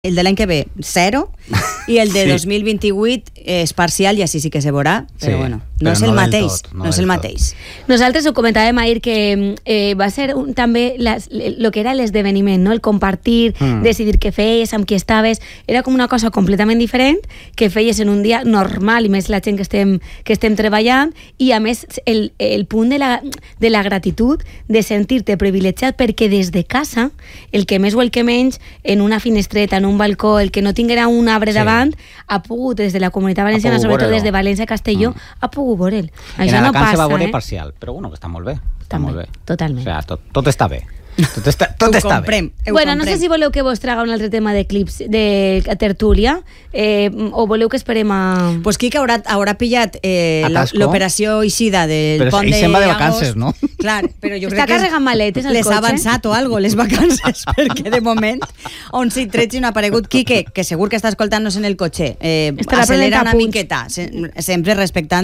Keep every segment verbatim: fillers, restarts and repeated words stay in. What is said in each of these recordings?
El de l'any que ve, zero, i el de sí. dos mil vint-i-vuit és parcial i així sí que se veurà, però sí, bueno, no però és el no mateix, tot, no, no és el mateix. Nosaltres ho comentàvem ahir que eh, va ser un, també el que era l'esdeveniment, no? El compartir, mm. decidir què feies, amb qui estaves, era com una cosa completament diferent que feies en un dia normal, i més la gent que estem, que estem treballant, i a més el, el punt de la, de la gratitud, de sentir-te privilegiat, perquè des de casa, el que més o el que menys, en una finestreta, en un un balcó, el que no tinguera un arbre sí. davant, ha pogut, des de la Comunitat Valenciana, sobretot des de València Castelló, mm. ha pogut veure'l. Això no passa, se va veure eh? parcial, però bueno, que està molt bé. Està també, molt bé. Totalment. O sigui, tot, tot està bé. Tot està, tot està comprem, bé. Bueno, no sé si voleu que vos traga un altre tema de clips de tertúlia eh, o voleu que esperem a... Pues Quique haurà, haurà pillat eh, l'operació Eixida del però pont de se'n va de vacances, no? Clar, però jo Està crec que carregant maletes al les cotxe. ha avançat o algo, les vacances, perquè de moment on s'hi tretzi no ha aparegut Quique, que segur que està escoltant-nos en el cotxe, eh, acelera una miqueta, sempre respectant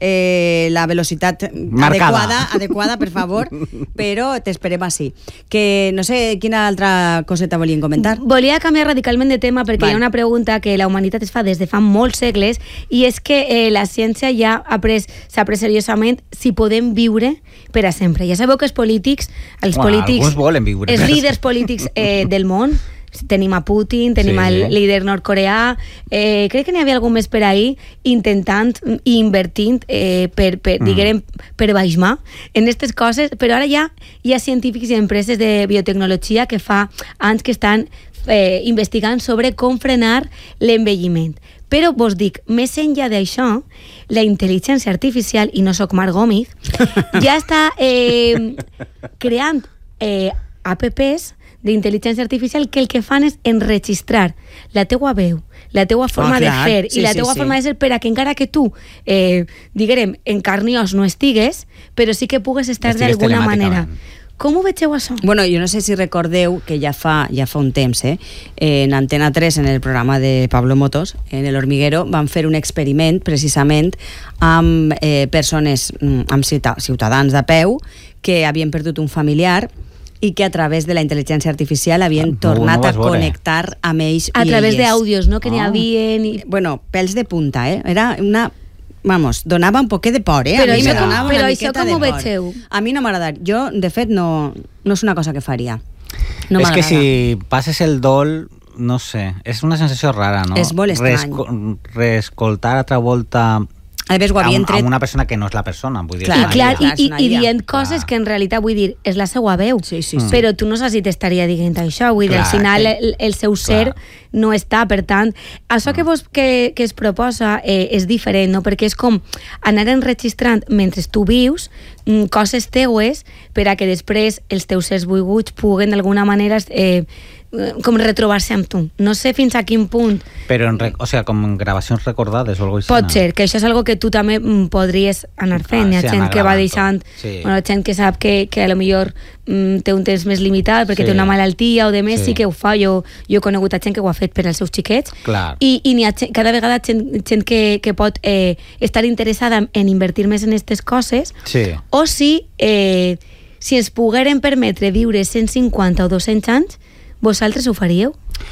eh, la velocitat adequada, adequada, per favor, però t'esperem així. Que no sé quina altra coseta volien comentar. Volia canviar radicalment de tema perquè Val. Hi ha una pregunta que la humanitat es fa des de fa molts segles i és que eh, la ciència ja ha pres, s'ha pres seriosament si podem viure per a sempre. Ja sabeu que els polítics, els Uau, polítics, alguns volen viure. Els líders polítics eh, del món, tenim a Putin, tenim sí. el líder nord-coreà, eh, crec que n'hi havia algun més per ahir intentant i invertint eh, per, per, mm. diguem, per baixmar en aquestes coses, però ara ja hi ha científics i empreses de biotecnologia que fa anys que estan eh, investigant sobre com frenar l'envelliment. Però vos dic, més enllà d'això, la intel·ligència artificial, i no soc Marc Gómez, ja està eh, creant eh, apps d'intel·ligència artificial que el que fan és enregistrar la teua veu, la teua forma oh, de fer sí, i la teua sí, forma sí. de ser per a que encara que tu, eh, diguem, en carn i os no estigues, però sí que pugues estar d'alguna manera. Com ho vegeu això? Bueno, jo no sé si recordeu que ja fa, ja fa un temps, eh, en Antena tres, en el programa de Pablo Motos, en El Hormiguero, van fer un experiment precisament amb eh, persones, amb ciutadans de peu que havien perdut un familiar i que a través de la intel·ligència artificial havien no, tornat no a connectar amb ells. A i través elles. d'àudios, no? Que n'hi havia... I... Bueno, pèls de punta, eh? Era una... Vamos, donava un poquet de por, eh? Però a mi això, me donava però una això miqueta com de ho por. vegeu? A mi no m'ha agradat. Jo, de fet, no, no és una cosa que faria. No és que si passes el dol, no sé, és una sensació rara, no? És molt estrany. Resco- reescoltar altra volta... A més, ho havien tret... amb una persona que no és la persona, vull dir. Clar, I, clar, i, i, i dient clar. coses que en realitat, vull dir, és la seva veu. Sí, sí, sí. Però tu no saps si t'estaria dient això, vull dir, Clar, al final que... el, el seu ser clar. No està, per tant, això mm. que, vos, que, que es proposa eh, és diferent, no? Perquè és com anar enregistrant mentre tu vius mm, coses teues per a que després els teus sers volguts puguen d'alguna manera eh, com retrobar-se amb tu. No sé fins a quin punt. Però, en, o sigui, com en gravacions recordades o alguna cosa Pot ser, que això és algo que tu també mm, podries anar fent. Ah, Hi ha sí, gent que va deixant... Sí. Bueno, gent que sap que, que a lo millor mm, té un temps més limitat perquè sí. té una malaltia o de més, sí. sí que ho fa. Jo, jo he conegut a gent que ho ha fet per als seus xiquets. Clar. I, i n'hi ha gent, cada vegada gent, gent que, que pot eh, estar interessada en, en invertir més en aquestes coses. Sí. O si, eh, si ens pogueren permetre viure cent cinquanta o dos-cents anys, vosaltres ho faríeu?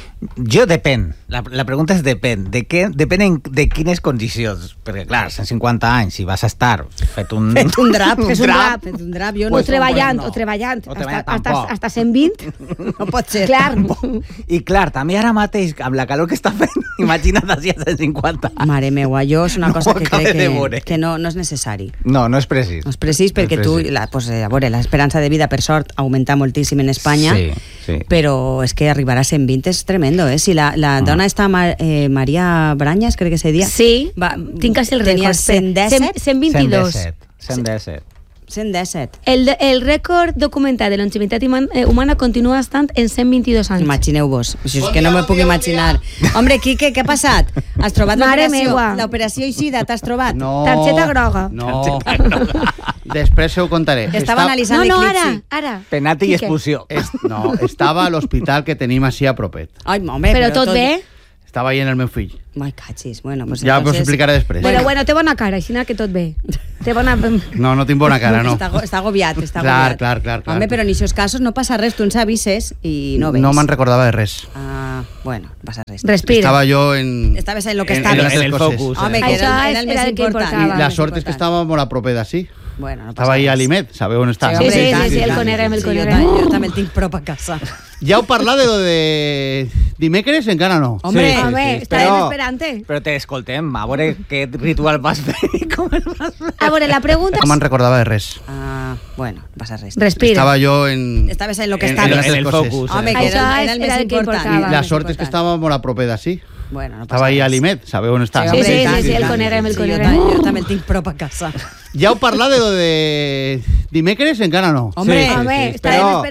Jo depèn. La, la pregunta és depèn. De què, depèn en, de quines condicions. Perquè, clar, cent cinquanta anys, si vas a estar fet un... Fet un drap. un fet un drap. Fet un drap. Jo o, no treballant, no. o treballant, o hasta, treballant hasta, tampoc. hasta cent vint. No pot ser. Clar. I clar, també ara mateix, amb la calor que està fent, imagina't d'ací a cent cinquanta. Mare meua, jo és una no cosa que crec que, que, que no, no és necessari. No, no és precís. No és precís perquè no és precís. tu, la, pues, a veure, l'esperança de vida, per sort, augmenta moltíssim en Espanya, sí, sí. però és que arribar a cent vint és tremendo, eh? Si la, la mm. dona està, Mar, eh, Maria Brañas, crec que se dia... Sí, va, tinc el rècord. Tenia cent disset? cent vint-i-dos. cent disset. cent disset. El, el rècord documentat de longevitat humana continua estant en cent vint-i-dos anys. Imagineu-vos. Això és que no me puc imaginar. Hombre, Quique, què ha passat? Has trobat l'operació? L'operació Eixida, t'has trobat? No. Targeta groga. No. Després ho contaré. Estava analitzant no, no, l'eclipsi. ara, ara. Penati i expulsió. Es, no, estava a l'hospital que tenim així a propet. Ai, home, però, però tot, tot bé? Estava ahí en el meu fill. Ai, cachis. Bueno, pues Ja entonces... vos explicaré després. Bueno, bueno, té bona cara, així que tot bé. Té bona... No, no tinc bona cara, no. Està, està agobiat, està Clar, agobiat. clar, clar, clar. Home, però en aquests casos no passa res, tu ens avises i no veus. No me'n recordava de res. Ah, bueno, no passa res. Respira. Estava jo en... Estaves en lo que en, estaves. en, En el altres coses. focus. Home, en que el Això era, era el és- més era el que important. importava. I la més sort és que important. estava molt a proper d'ací. Bueno, no passa Estava ahí a res. l'Imet, sabeu on està? Sí, home, sí, i tant, sí, sí, i el tant. coneguem, el Sí, jo, coneguem. ta- jo també el tinc prop a casa. Ja heu parlat de lo de dimecres? Encara no. Hombre, Sí, sí, Home, sí. estàvem Però- esperant-te. Però te escoltem, a veure què ritual vas fer i com el vas fer. A veure, la pregunta... No me'n recordava de res. Ah, bueno, no passa res. Respira. Estava jo en... Estaves en lo que en, estaves. en altres En el coses. focus. Home, eh? que era, Això era el era més el que important. importava. I la Més sort és que important. estava molt a proper d'ací. Bueno, no passa Estava ahí a res. l'Imet, sabeu on està? Sí, home, sí, i tant, sí, i el tant. coneguem, el Sí, jo coneguem. ta- Jo també el tinc prop a casa. Ja heu parlat de lo de dimecres? Encara no. Hombre, Sí, sí, Home, sí. estàvem Però- esperant